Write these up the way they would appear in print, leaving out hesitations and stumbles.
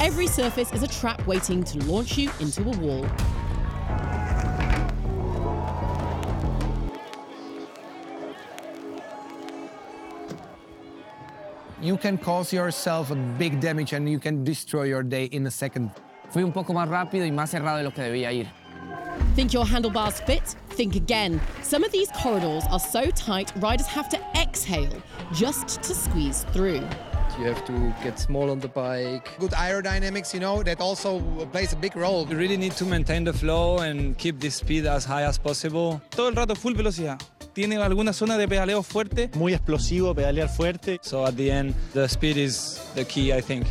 Every surface is a trap waiting to launch you into a wall. You can cause yourself a big damage and you can destroy your day in a second. Fui un poco más rápido y más cerrado de lo que debía ir. Think your handlebars fit? Think again. Some of these corridors are so tight, riders have to exhale just to squeeze through. You have to get small on the bike. Good aerodynamics, you know, that also plays a big role. You really need to maintain the flow and keep the speed as high as possible. Todo el rato full velocidad. Tiene alguna zona de pedaleo fuerte. Muy explosivo, pedalear fuerte. So at the end, the speed is the key, I think.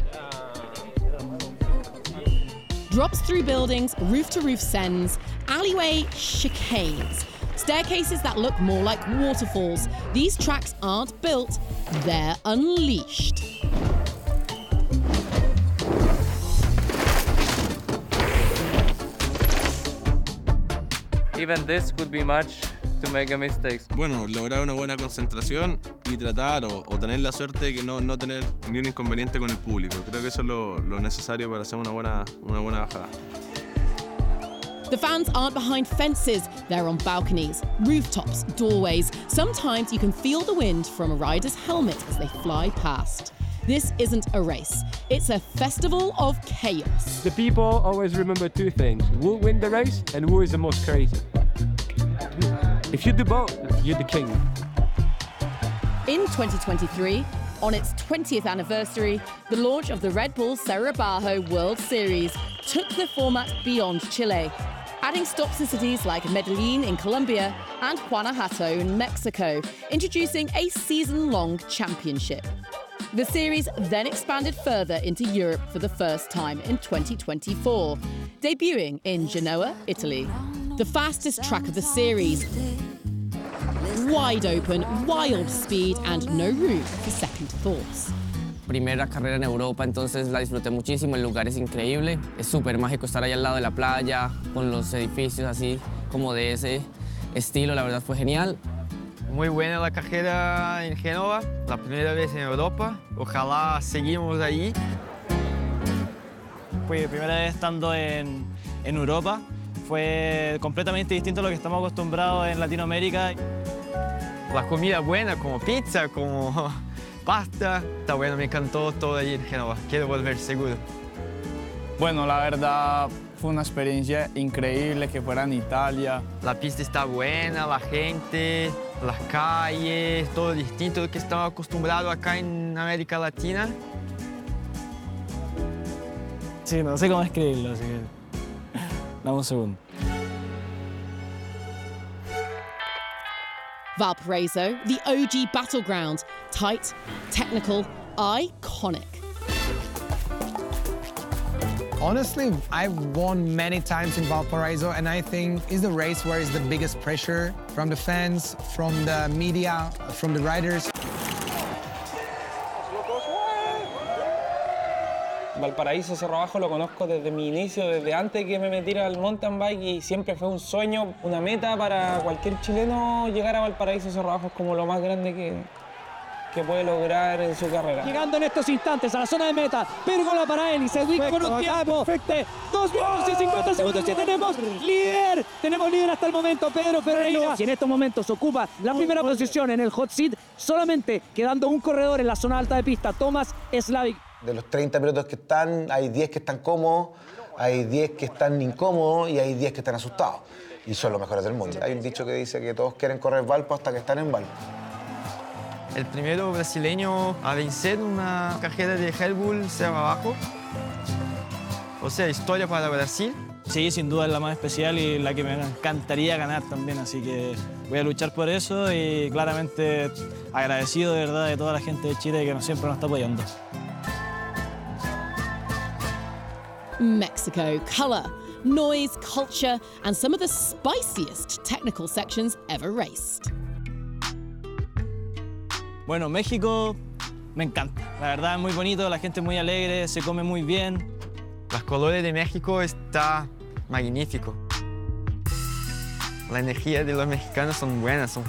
Drops through buildings, roof-to-roof sends, alleyway chicanes, staircases that look more like waterfalls. These tracks aren't built, they're unleashed. Even this could be much to make a mistake. Bueno, lograr una buena concentración y tratar o tener la suerte de que no tener ni un inconveniente con el público. Creo que eso es lo necesario para hacer una buena bajada. The fans aren't behind fences, they're on balconies, rooftops, doorways. Sometimes you can feel the wind from a rider's helmet as they fly past. This isn't a race, it's a festival of chaos. The people always remember two things: who win the race and who is the most creative. If you do both, you're the king. In 2023, on its 20th anniversary, the launch of the Red Bull Cerro World Series took the format beyond Chile, adding stops in cities like Medellin in Colombia and Guanajuato in Mexico, introducing a season-long championship. The series then expanded further into Europe for the first time in 2024, debuting in Genoa, Italy. The fastest track of the series. Wide open, wild speed and no room for second thoughts. Primera carrera en Europa, entonces la disfruté muchísimo, el lugar es increíble, es súper mágico estar ahí al lado de la playa, con los edificios así como de ese estilo, la verdad fue genial. Muy buena la carrera en Génova, la primera vez en Europa, ojalá seguimos ahí. Fue mi primera vez estando en Europa, fue completamente distinto a lo que estamos acostumbrados en Latinoamérica. La comida buena, como pizza, como pasta, está bueno, me encantó todo allí en Génova, quiero volver seguro. Bueno, la verdad fue una experiencia increíble que fuera en Italia. La pista está buena, la gente, las calles, todo distinto a lo que estamos acostumbrados acá en América Latina. Sí, no sé cómo escribirlo, así que dame un segundo. Valparaiso, the OG battleground, tight, technical, iconic. Honestly, I've won many times in Valparaiso, and I think it's the race where is the biggest pressure from the fans, from the media, from the riders. Valparaíso, Cerro Abajo lo conozco desde mi inicio, desde antes que me metiera al mountain bike y siempre fue un sueño, una meta para cualquier chileno llegar a Valparaíso, Cerro Abajo es como lo más grande que puede lograr en su carrera. Llegando en estos instantes a la zona de meta, Pergola Paraeli se ubica con un tiempo perfecto. 2 minutos y 50 segundos y tenemos líder hasta el momento, Pedro Ferreira. Y en estos momentos ocupa la primera posición en el hot seat, solamente quedando un corredor en la zona alta de pista, Tomas Slavik. De los 30 pilotos que están, hay 10 que están cómodos, hay 10 que están incómodos y hay 10 que están asustados. Y son los mejores del mundo. Hay un dicho que dice que todos quieren correr Valpo hasta que están en Valpo. El primero brasileño a vencer una carrera de Red Bull Cerro Abajo. O sea, historia para Brasil. Sí, sin duda es la más especial y la que me encantaría ganar también, así que voy a luchar por eso y claramente agradecido de verdad de toda la gente de Chile que siempre nos está apoyando. Mexico, color, noise, culture, and some of the spiciest technical sections ever raced. Bueno, México me encanta. La verdad es muy bonito, la gente es muy alegre, se come muy bien. Los colores de México está magnífico. La energía de los mexicanos son buenas, son